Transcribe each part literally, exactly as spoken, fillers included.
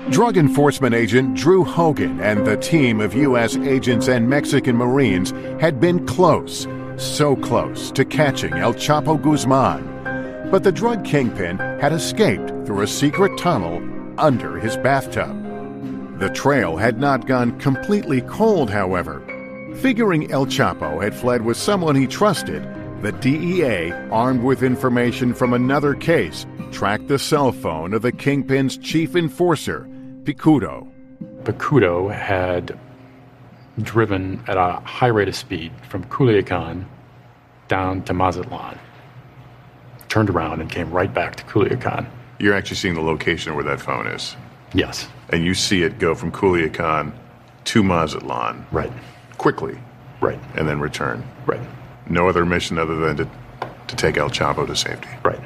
Drug enforcement agent Drew Hogan and the team of U S agents and Mexican Marines had been close, so close to catching El Chapo Guzman. But the drug kingpin had escaped through a secret tunnel under his bathtub. The trail had not gone completely cold, however. Figuring El Chapo had fled with someone he trusted, the D E A, armed with information from another case, tracked the cell phone of the kingpin's chief enforcer, Picudo. Picudo had driven at a high rate of speed from Culiacan down to Mazatlan, turned around and came right back to Culiacan. You're actually seeing the location of where that phone is? Yes. And you see it go from Culiacan to Mazatlan? Right. Quickly? Right. And then return? Right. No other mission other than to, to take El Chapo to safety? Right.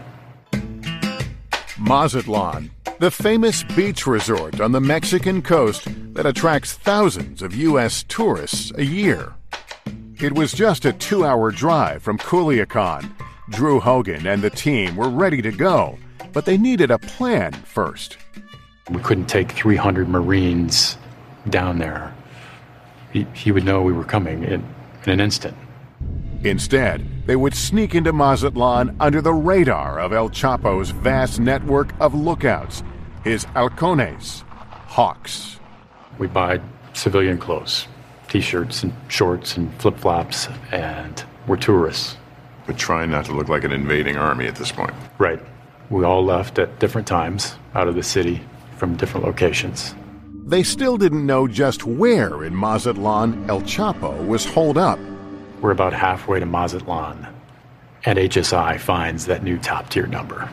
Mazatlan, the famous beach resort on the Mexican coast that attracts thousands of U S tourists a year. It was just a two-hour drive from Culiacan. Drew Hogan and the team were ready to go, but they needed a plan first. We couldn't take three hundred Marines down there. He, he would know we were coming in, in an instant. Instead, they would sneak into Mazatlan under the radar of El Chapo's vast network of lookouts, his halcones, hawks. We buy civilian clothes, T-shirts and shorts and flip-flops, and we're tourists. But trying not to look like an invading army at this point. Right. We all left at different times out of the city from different locations. They still didn't know just where in Mazatlan El Chapo was holed up. We're about halfway to Mazatlan, and H S I finds that new top-tier number.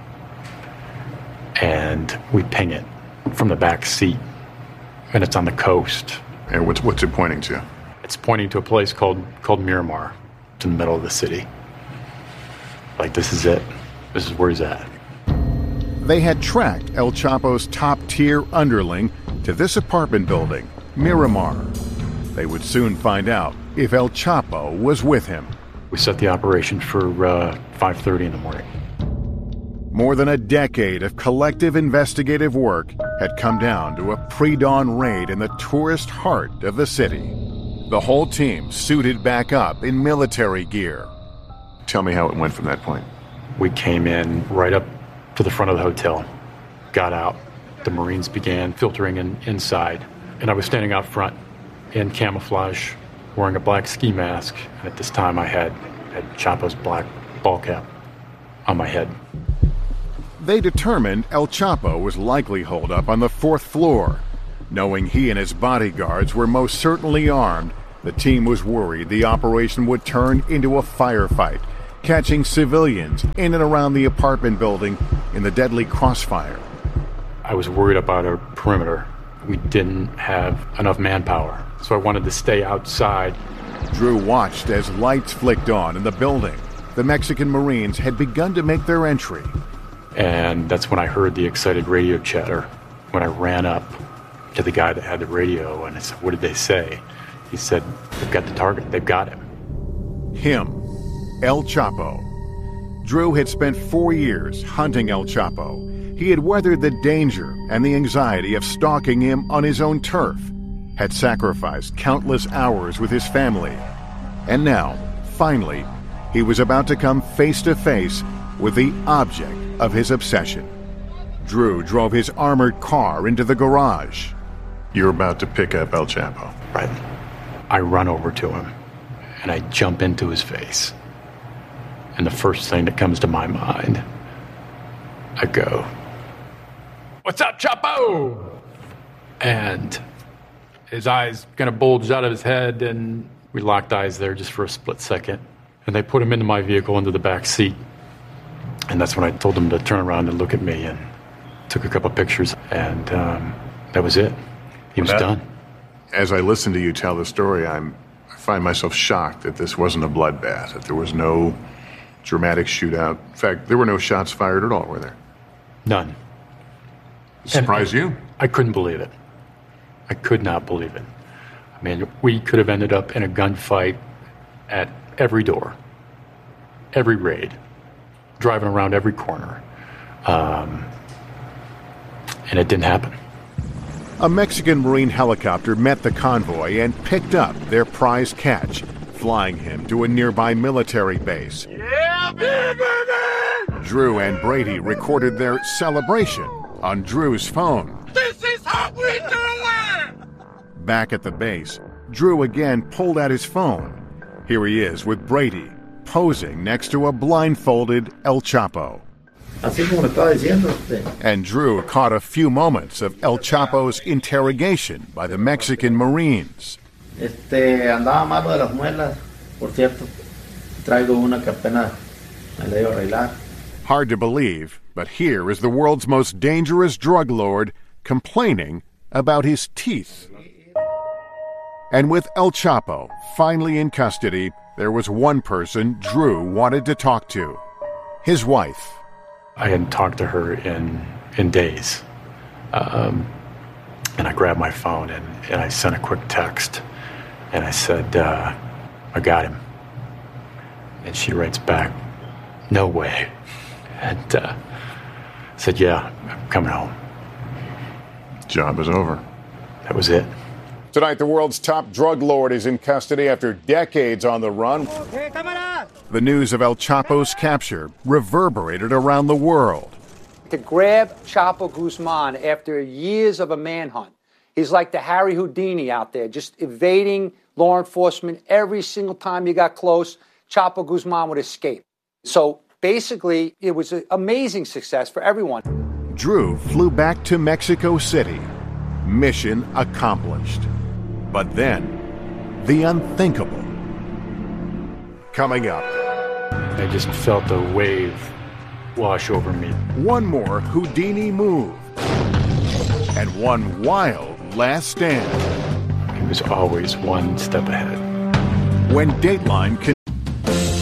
And we ping it from the back seat, and it's on the coast. And what's, what's it pointing to? It's pointing to a place called, called Miramar. It's in the middle of the city. Like, this is it. This is where he's at. They had tracked El Chapo's top-tier underling to this apartment building, Miramar. They would soon find out if El Chapo was with him. We set the operation for uh, five thirty in the morning. More than a decade of collective investigative work had come down to a pre-dawn raid in the tourist heart of the city. The whole team suited back up in military gear. Tell me how it went from that point. We came in right up to the front of the hotel, got out. The Marines began filtering in inside, and I was standing out front in camouflage, wearing a black ski mask, and at this time I had, had Chapo's black ball cap on my head. They determined El Chapo was likely holed up on the fourth floor. Knowing he and his bodyguards were most certainly armed, the team was worried the operation would turn into a firefight, catching civilians in and around the apartment building in the deadly crossfire. I was worried about our perimeter. We didn't have enough manpower, so I wanted to stay outside. Drew watched as lights flicked on in the building. The Mexican Marines had begun to make their entry. And that's when I heard the excited radio chatter. When I ran up to the guy that had the radio, and I said, "What did they say?" He said, "They've got the target. They've got him." Him. El Chapo. Drew had spent four years hunting El Chapo. He had weathered the danger and the anxiety of stalking him on his own turf, had sacrificed countless hours with his family, and now, finally, he was about to come face to face with the object of his obsession. Drew drove his armored car into the garage. You're about to pick up El Chapo. Right. I run over to him, and I jump into his face. And the first thing that comes to my mind, I go, "What's up, Chapo?" And his eyes kind of bulged out of his head, and we locked eyes there just for a split second. And they put him into my vehicle, into the back seat. And that's when I told him to turn around and look at me, and took a couple pictures, and um, that was it. He was that, done. As I listen to you tell the story, I'm, I find myself shocked that this wasn't a bloodbath, that there was no dramatic shootout. In fact, there were no shots fired at all, were there? None. Surprise you? I couldn't believe it. I could not believe it. I mean, we could have ended up in a gunfight at every door, every raid, driving around every corner. Um, and it didn't happen. A Mexican Marine helicopter met the convoy and picked up their prize catch, flying him to a nearby military base. Yeah, baby! Drew and Brady recorded their celebration on Drew's phone. This is how we do it! Back at the base, Drew again pulled out his phone. Here he is with Brady, posing next to a blindfolded El Chapo. Así como le estaba diciendo usted. And Drew caught a few moments of El Chapo's interrogation by the Mexican Marines. Este, andaba malo de las muelas, por cierto. Traigo una que apenas me la iba a arreglar. Hard to believe, but here is the world's most dangerous drug lord complaining about his teeth. And with El Chapo finally in custody, there was one person Drew wanted to talk to. His wife. I hadn't talked to her in in days. Um, and I grabbed my phone and, and I sent a quick text. And I said, uh, I got him. And she writes back, no way. And uh, said, yeah, I'm coming home. Job is over. That was it. Tonight, the world's top drug lord is in custody after decades on the run. The news of El Chapo's capture reverberated around the world. To grab Chapo Guzman after years of a manhunt, he's like the Harry Houdini out there, just evading law enforcement. Every single time you got close, Chapo Guzman would escape. So basically, it was an amazing success for everyone. Drew flew back to Mexico City. Mission accomplished. But then, the unthinkable. Coming up. I just felt a wave wash over me. One more Houdini move. And one wild last stand. He was always one step ahead. When Dateline